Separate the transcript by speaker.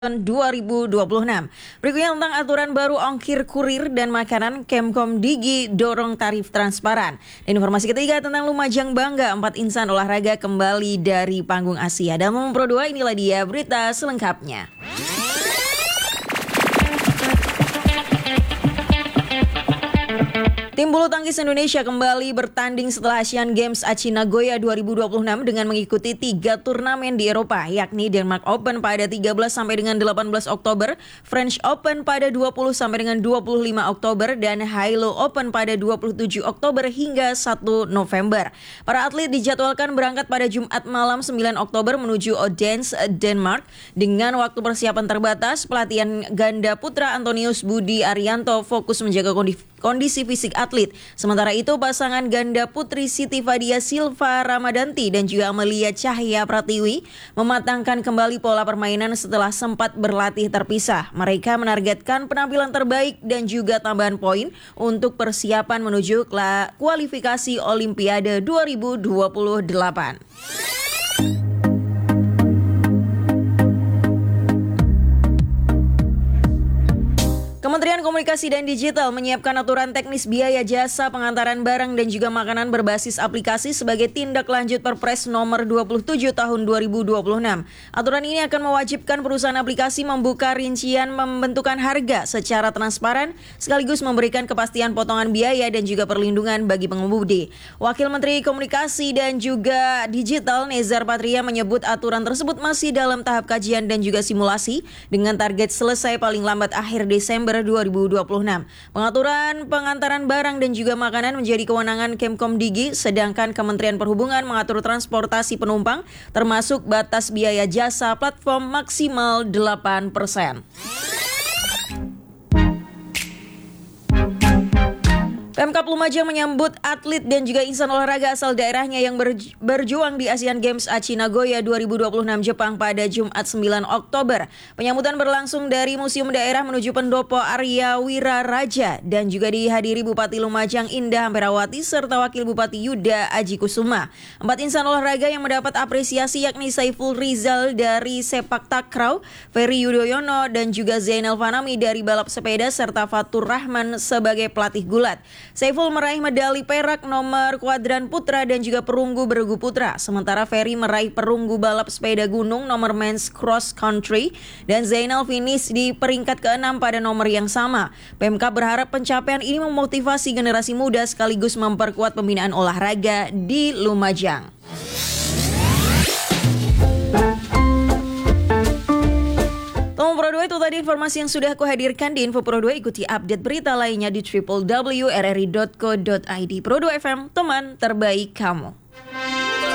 Speaker 1: 2026. Berikutnya tentang aturan baru ongkir kurir dan makanan, Kemkom Digi dorong tarif transparan. Dan informasi ketiga tentang Lumajang bangga 4 insan olahraga kembali dari panggung Asia. Dan Pro 2, inilah dia berita selengkapnya. Tim bulu tangkis Indonesia kembali bertanding setelah Asian Games Aichi Nagoya 2026 dengan mengikuti 3 turnamen di Eropa, yakni Denmark Open pada 13 sampai dengan 18 Oktober, French Open pada 20 sampai dengan 25 Oktober, dan Hilo Open pada 27 Oktober hingga 1 November. Para atlet dijadwalkan berangkat pada Jumat malam 9 Oktober menuju Odense, Denmark. Dengan waktu persiapan terbatas, pelatihan ganda putra Antonius Budi Arianto fokus menjaga kondisi fisik atlet. Sementara itu pasangan ganda putri Siti Fadia Silva Ramadanti dan juga Amelia Cahya Pratiwi mematangkan kembali pola permainan setelah sempat berlatih terpisah. Mereka menargetkan penampilan terbaik dan juga tambahan poin untuk persiapan menuju kualifikasi Olimpiade 2028. Kementerian Komunikasi dan Digital menyiapkan aturan teknis biaya jasa pengantaran barang dan juga makanan berbasis aplikasi sebagai tindak lanjut Perpres nomor 27 tahun 2026. Aturan ini akan mewajibkan perusahaan aplikasi membuka rincian pembentukan harga secara transparan sekaligus memberikan kepastian potongan biaya dan juga perlindungan bagi pengemudi. Wakil Menteri Komunikasi dan juga Digital Nezar Patria menyebut aturan tersebut masih dalam tahap kajian dan juga simulasi dengan target selesai paling lambat akhir Desember 2026. Pengaturan pengantaran barang dan juga makanan menjadi kewenangan Kemkom Digi, sedangkan Kementerian Perhubungan mengatur transportasi penumpang termasuk batas biaya jasa platform maksimal 8%. Pemkab Lumajang menyambut atlet dan juga insan olahraga asal daerahnya yang berjuang di Asian Games Aichi Nagoya 2026 Jepang pada Jumat 9 Oktober. Penyambutan berlangsung dari Museum Daerah menuju Pendopo Arya Wiraraja dan juga dihadiri Bupati Lumajang Indah Amperawati serta Wakil Bupati Yuda Aji Kusuma. 4 insan olahraga yang mendapat apresiasi yakni Saiful Rizal dari sepak takraw, Ferry Yudhoyono dan juga Zainal Fanami dari balap sepeda serta Fatur Rahman sebagai pelatih gulat. Saiful meraih medali perak nomor kuadran putra dan juga perunggu bergu putra. Sementara Ferry meraih perunggu balap sepeda gunung nomor men's cross country dan Zainal finish di peringkat ke-6 pada nomor yang sama. Pemkab berharap pencapaian ini memotivasi generasi muda sekaligus memperkuat pembinaan olahraga di Lumajang. Pro 2, itu tadi informasi yang sudah aku hadirkan di Info Pro 2. Ikuti update berita lainnya di www.rri.co.id. Pro 2 FM, teman terbaik kamu.